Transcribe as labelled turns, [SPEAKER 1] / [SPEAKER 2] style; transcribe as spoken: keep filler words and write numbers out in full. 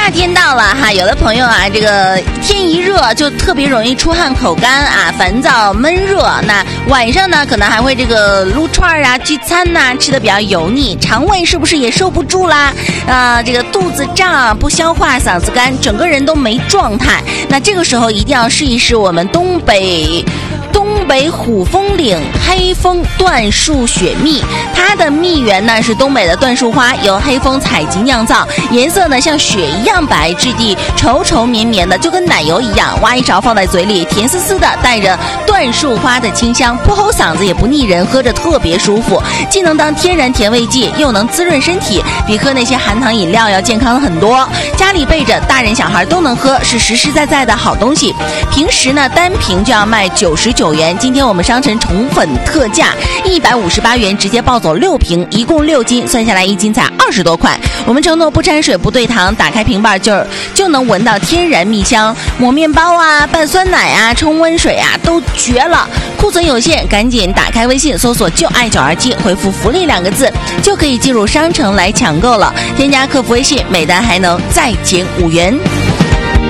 [SPEAKER 1] 夏天到了哈，有的朋友啊，这个天一热就特别容易出汗口干啊，烦躁闷热。那晚上呢，可能还会这个撸串啊、聚餐呐、啊，吃的比较油腻，肠胃是不是也受不住啦？啊，这个肚子胀、不消化、嗓子干，整个人都没状态。那这个时候一定要试一试我们东北。东北虎峰岭黑蜂椴树雪蜜，它的蜜源呢是东北的椴树花，由黑蜂采集酿造，颜色呢像雪一样白，质地稠稠绵绵的，就跟奶油一样。挖一勺放在嘴里，甜丝丝的，带着椴树花的清香，不齁嗓子也不腻人，喝着特别舒服，既能当天然甜味剂，又能滋润身体，比喝那些含糖饮料要健康很多。家里备着，大人小孩都能喝，是实实在在的好东西。平时呢单瓶就要卖九十九元，今天我们商城宠粉特价一百五十八元，直接抱走六瓶，一共六斤，算下来一斤才二十多块。我们承诺不掺水不兑糖，打开瓶盖就就能闻到天然蜜香，抹面包啊、拌酸奶啊、冲温水啊都绝了。库存有限，赶紧打开微信搜索就爱九二七，回复福利两个字就可以进入商城来抢购了。添加客服微信，每单还能再减五元。